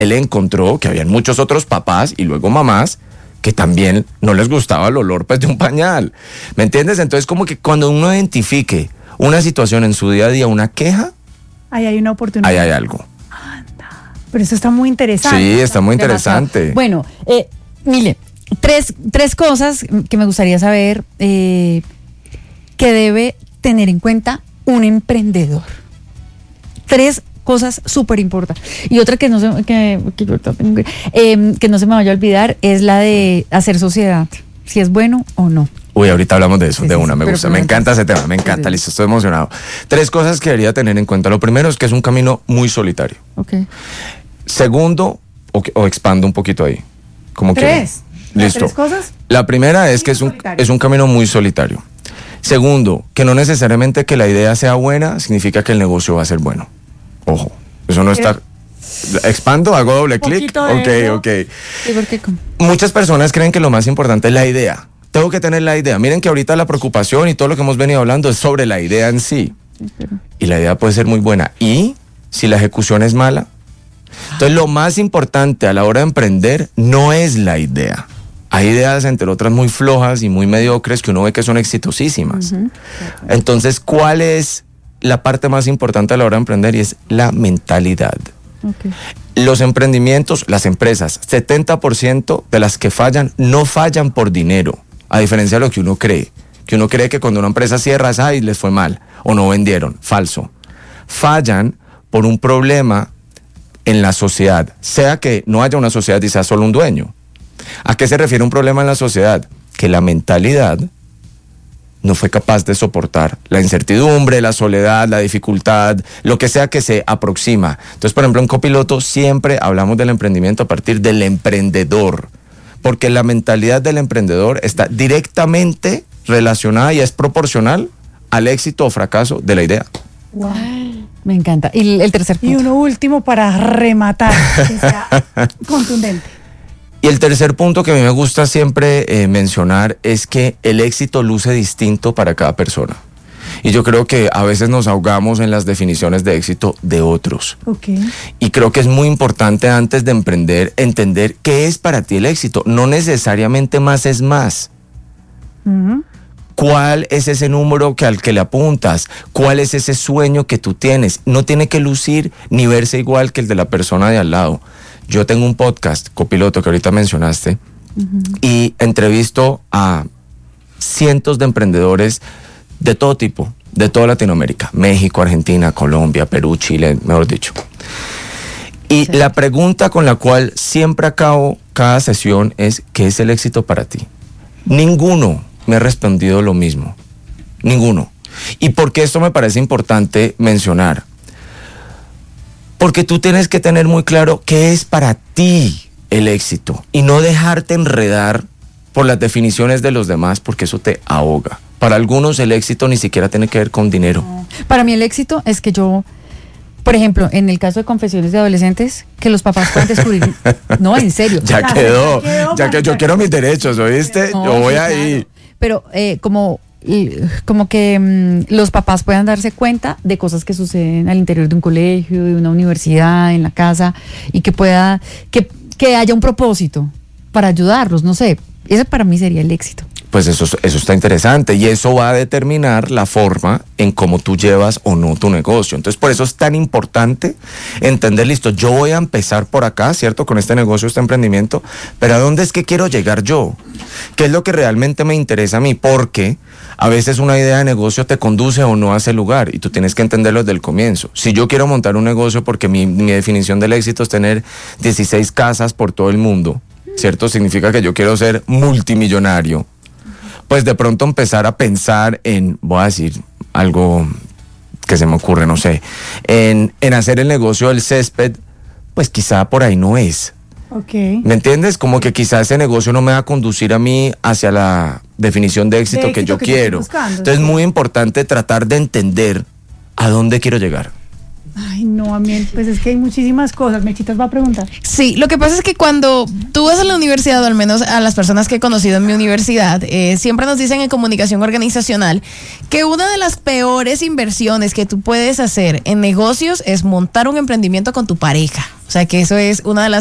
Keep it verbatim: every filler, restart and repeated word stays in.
él encontró que habían muchos otros papás y luego mamás que también no les gustaba el olor pues de un pañal, ¿me entiendes? Entonces como que cuando uno identifique una situación en su día a día, una queja, ahí hay una oportunidad. ahí hay algo. Pero eso está muy interesante. Sí, está muy interesante. Demasiado. Bueno, eh, Mile, tres, tres cosas que me gustaría saber eh, que debe tener en cuenta un emprendedor. Tres cosas súper importantes. Y otra que no se que, que, yo tengo que, eh, que no se me vaya a olvidar es la de hacer sociedad, si es bueno o no. Uy, ahorita hablamos de eso, Sí, de sí, una, sí, me pero gusta, primero me encanta ese tema, me encanta, sí. listo, estoy emocionado. Tres cosas que debería tener en cuenta. Lo primero es que es un camino muy solitario. Ok. Segundo, o, o expando un poquito ahí. Como Tres. que, listo. ¿Tres cosas? La primera es que es un, solitario. es un camino muy solitario. Segundo, que no necesariamente que la idea sea buena significa que el negocio va a ser bueno. Ojo, eso no está... ¿Expando? ¿Hago doble clic? Poquito de Ok, eso. ok. ¿Y por qué? ¿Cómo? Muchas personas creen que lo más importante es la idea. Tengo que tener la idea. Miren que ahorita la preocupación y todo lo que hemos venido hablando es sobre la idea en sí. Y la idea puede ser muy buena. ¿Y si la ejecución es mala? Entonces lo más importante a la hora de emprender no es la idea. Hay ideas, entre otras, muy flojas y muy mediocres que uno ve que son exitosísimas. Uh-huh. Entonces, ¿cuál es la parte más importante a la hora de emprender? Y es la mentalidad. Okay. Los emprendimientos, las empresas, setenta por ciento de las que fallan no fallan por dinero, a diferencia de lo que uno cree. Que uno cree que cuando una empresa cierra es, ay, les fue mal o no vendieron. Falso. Fallan por un problema en la sociedad, sea que no haya una sociedad y sea solo un dueño. ¿A qué se refiere un problema en la sociedad? Que la mentalidad no fue capaz de soportar la incertidumbre, la soledad, la dificultad, lo que sea que se aproxima. Entonces, por ejemplo, en Copiloto siempre hablamos del emprendimiento a partir del emprendedor, porque la mentalidad del emprendedor está directamente relacionada y es proporcional al éxito o fracaso de la idea. Wow. Me encanta. Y el tercer punto. Y uno último para rematar, que sea contundente. Y el tercer punto que a mí me gusta siempre eh, mencionar es que el éxito luce distinto para cada persona. Y yo creo que a veces nos ahogamos en las definiciones de éxito de otros. Okay. Y creo que es muy importante antes de emprender entender qué es para ti el éxito. No necesariamente más es más. Uh-huh. ¿Cuál es ese número que al que le apuntas? ¿Cuál es ese sueño que tú tienes? No tiene que lucir ni verse igual que el de la persona de al lado. Yo tengo un podcast, Copiloto, que ahorita mencionaste, uh-huh. y entrevisto a cientos de emprendedores de todo tipo, de toda Latinoamérica, México, Argentina, Colombia, Perú, Chile, mejor dicho. Y sí. La pregunta con la cual siempre acabo cada sesión es, ¿qué es el éxito para ti? Ninguno me ha respondido lo mismo, ninguno. ¿Y por qué esto me parece importante mencionar? Porque tú tienes que tener muy claro qué es para ti el éxito y no dejarte enredar por las definiciones de los demás, porque eso te ahoga. Para algunos el éxito ni siquiera tiene que ver con dinero. Para mí el éxito es que yo, por ejemplo, en el caso de confesiones de adolescentes, que los papás puedan descubrir, no, en serio. Ya quedó, ya, quedó, ya que yo quiero mis derechos, ¿oíste? No, yo voy sí, ahí. Claro. Pero eh, como... como que mmm, los papás puedan darse cuenta de cosas que suceden al interior de un colegio, de una universidad, en la casa, y que pueda, que, que haya un propósito para ayudarlos, no sé, ese para mí sería el éxito. Pues eso, eso está interesante y eso va a determinar la forma en cómo tú llevas o no tu negocio. Entonces, por eso es tan importante entender, listo, yo voy a empezar por acá, ¿cierto? Con este negocio, este emprendimiento, pero ¿a dónde es que quiero llegar yo? ¿Qué es lo que realmente me interesa a mí? Porque a veces una idea de negocio te conduce o no a ese lugar y tú tienes que entenderlo desde el comienzo. Si yo quiero montar un negocio porque mi, mi definición del éxito es tener dieciséis casas por todo el mundo, ¿cierto? Significa que yo quiero ser multimillonario. Pues de pronto empezar a pensar en, voy a decir algo que se me ocurre, no sé, en, en hacer el negocio del césped, pues quizá por ahí no es. Okay. ¿Me entiendes? Como que quizá ese negocio no me va a conducir a mí hacia la definición de éxito, de éxito que yo que quiero. Buscando, Entonces es sí. muy importante tratar de entender a dónde quiero llegar. Ay, no, a mí, pues es que hay muchísimas cosas. Mechitas va a preguntar. Sí, lo que pasa es que cuando tú vas a la universidad, o al menos a las personas que he conocido en mi universidad, eh, siempre nos dicen en comunicación organizacional que una de las peores inversiones que tú puedes hacer en negocios es montar un emprendimiento con tu pareja. O sea, que eso es una de las